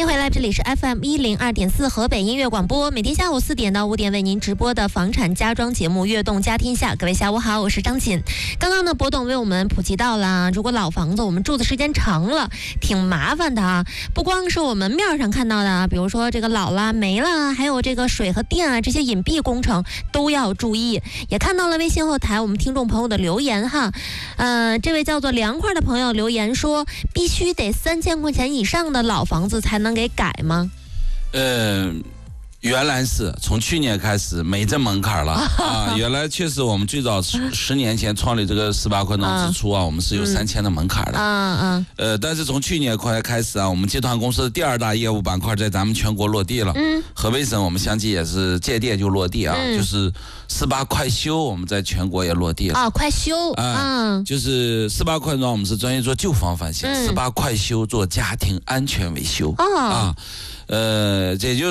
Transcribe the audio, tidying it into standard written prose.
迎回来，这里是 FM102.4 河北音乐广播，每天下午4点到5点为您直播的房产家装节目《悦动家天下》。各位下午好，我是张锦。刚刚呢，博董为我们普及到了，如果老房子我们住的时间长了，挺麻烦的啊。不光是我们面上看到的，比如说这个老了、没了，还有这个水和电啊这些隐蔽工程都要注意。也看到了微信后台我们听众朋友的留言哈，这位叫做凉快的朋友留言说，必须得3000块钱以上的老房子才能给改吗？ 原来是从去年开始没这门槛了啊！原来确实我们最早10年前创立这个18块弄之初啊，我们是有3000的门槛的。但是从去年开始啊，我们集团公司的第2大业务板块在咱们全国落地了。河北省我们相继也是借电就落地啊，就是18快修我们在全国也落地了。 快修就是18块弄我们是专业做旧房翻新，18快修做家庭安全维修这就